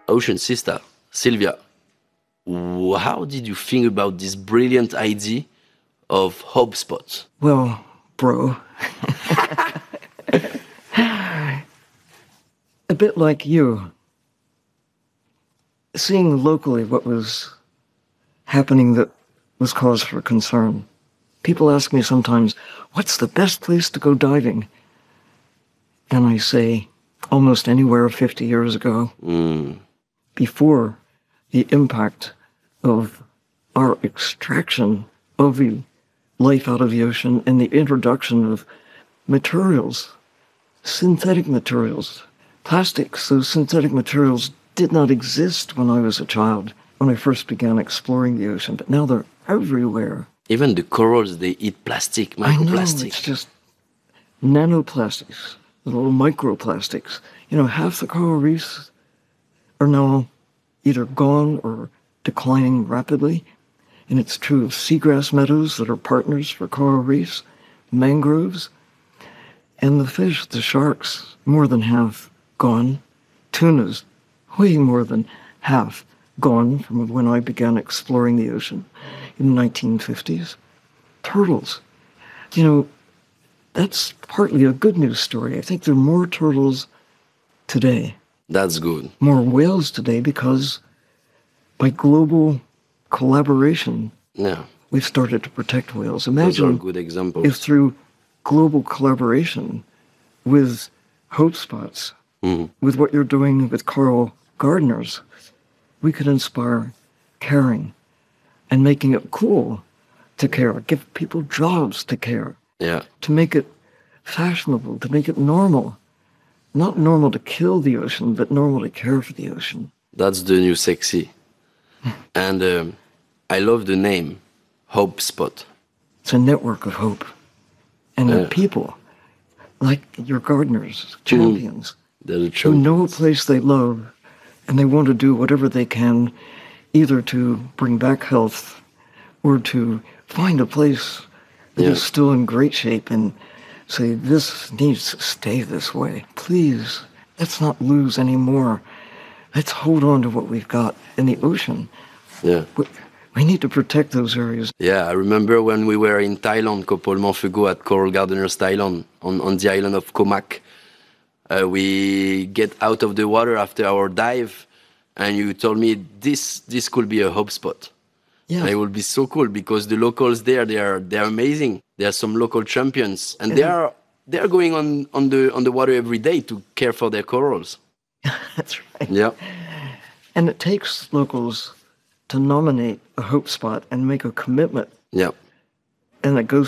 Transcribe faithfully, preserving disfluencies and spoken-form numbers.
ocean sister, Sylvia, how did you think about this brilliant idea of Hope Spot? Well, bro, a bit like you, seeing locally what was happening that was cause for concern. People ask me sometimes, what's the best place to go diving? And I say, almost anywhere fifty years ago, Mm. before the impact of our extraction of the life out of the ocean and the introduction of materials, synthetic materials, plastics. Those synthetic materials did not exist when I was a child, when I first began exploring the ocean, but now they're everywhere. Even the corals, they eat plastic, I know, microplastic. it's just nanoplastics, little microplastics. You know, half the coral reefs are now either gone or declining rapidly. And it's true of seagrass meadows that are partners for coral reefs, mangroves, and the fish, the sharks, more than half gone. Tunas, way more than half gone from when I began exploring the ocean in the nineteen fifties. Turtles, you know, that's partly a good news story. I think there are more turtles today, That's good. more whales today, because by global collaboration, Yeah, we've started to protect whales. those are Imagine good examples. if through global collaboration with Hope Spots, Mhm. with what you're doing with coral gardeners, we could inspire caring and making it cool to care, give people jobs to care, Yeah, to make it fashionable, to make it normal. Not normal to kill the ocean, but normal to care for the ocean. that's the new sexy. And um, I love the name, Hope Spot. It's a network of hope. And the Yeah. people, like your gardeners, champions, They're the who truth. know a place they love, and they want to do whatever they can, either to bring back health or to find a place that Yeah. is still in great shape and say, this needs to stay this way. Please, let's not lose any more. Let's hold on to what we've got in the ocean. Yeah. We, we need to protect those areas. Yeah, I remember when we were in Thailand, couple months ago at Coral Gardeners Thailand, on, on the island of Komak. Uh, we get out of the water after our dive, and you told me this this could be a Hope Spot. Yeah. And it will be so cool because the locals there, they are they are amazing. There are some local champions, and they are they are going on, on the on the water every day to care for their corals. That's right. Yeah. And it takes locals to nominate a Hope Spot and make a commitment. Yeah. And it goes